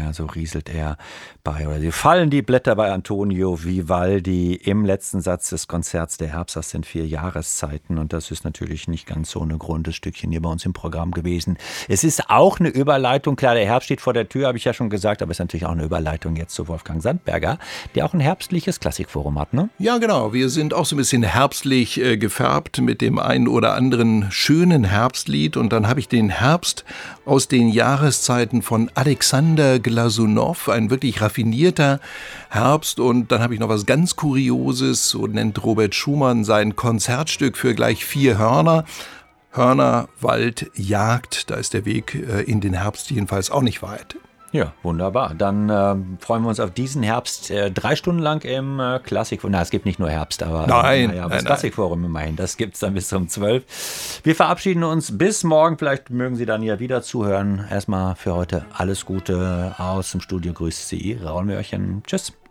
Ja, so rieselt er oder sie fallen die Blätter bei Antonio Vivaldi im letzten Satz des Konzerts der Herbst aus den 4 Jahreszeiten. Und das ist natürlich nicht ganz so ein grundes Stückchen hier bei uns im Programm gewesen. Es ist auch eine Überleitung. Klar, der Herbst steht vor der Tür, habe ich ja schon gesagt, aber es ist natürlich auch eine Überleitung jetzt zu Wolfgang Sandberger, der auch ein herbstliches Klassikforum hat, ne? Ja, genau. Wir sind auch so ein bisschen herbstlich gefärbt mit dem einen oder anderen schönen Herbstlied. Und dann habe ich den Herbst aus den Jahreszeiten von Alexander Glasunow, ein wirklich raffinierter Herbst. Und dann habe ich noch was ganz Kurioses, so nennt Robert Schumann sein Konzertstück für gleich 4 Hörner. Hörner, Wald, Jagd, da ist der Weg in den Herbst jedenfalls auch nicht weit. Ja, wunderbar. Dann freuen wir uns auf diesen Herbst 3 Stunden lang im Klassikforum. Na, es gibt nicht nur Herbst, aber das Klassikforum immerhin. Das gibt es dann bis um 12. Wir verabschieden uns bis morgen. Vielleicht mögen Sie dann ja wieder zuhören. Erstmal für heute alles Gute aus dem Studio. Grüßt Sie, Raul Mörchen. Tschüss.